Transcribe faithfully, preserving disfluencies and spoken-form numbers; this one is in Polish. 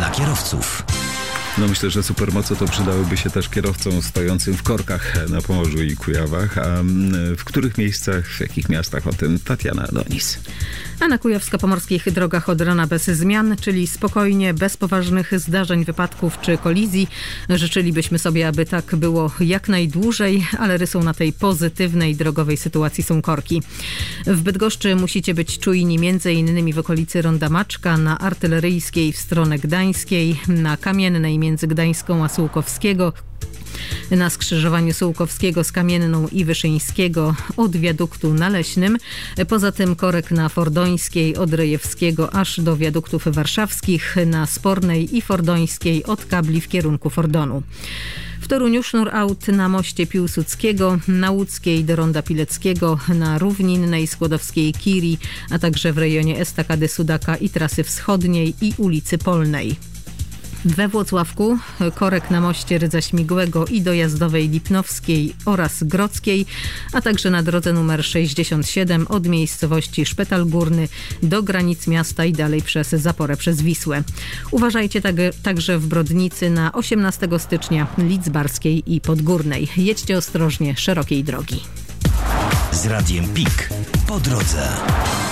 dla kierowców. No myślę, że supermoce to przydałyby się też kierowcom stojącym w korkach na Pomorzu i Kujawach. A w których miejscach, w jakich miastach, o tym Tatiana Donis. A na kujawsko-pomorskich drogach od rana bez zmian, czyli spokojnie, bez poważnych zdarzeń, wypadków czy kolizji. Życzylibyśmy sobie, aby tak było jak najdłużej, ale rysą na tej pozytywnej drogowej sytuacji są korki. W Bydgoszczy musicie być czujni między innymi w okolicy Ronda Maczka, na Artyleryjskiej w stronę Gdańskiej, na Kamiennej między Gdańską a Sułkowskiego, na skrzyżowaniu Sułkowskiego z Kamienną i Wyszyńskiego od wiaduktu na Leśnym. Poza tym korek na Fordońskiej od Rejewskiego aż do wiaduktów warszawskich, na Spornej i Fordońskiej od kabli w kierunku Fordonu. W Toruniu sznur aut na moście Piłsudskiego, na Łódzkiej do Ronda Pileckiego, na Równinnej, Skłodowskiej, Kiri, a także w rejonie Estakady Sudaka i Trasy Wschodniej i ulicy Polnej. We Włocławku korek na moście Rydza Śmigłego i dojazdowej Lipnowskiej oraz Grodzkiej, a także na drodze nr sześćdziesiąt siedem od miejscowości Szpetal Górny do granic miasta i dalej przez Zaporę przez Wisłę. Uważajcie tak, także w Brodnicy na osiemnastego stycznia Lidzbarskiej i Podgórnej. Jedźcie ostrożnie szerokiej drogi. Z Radiem P I K po drodze.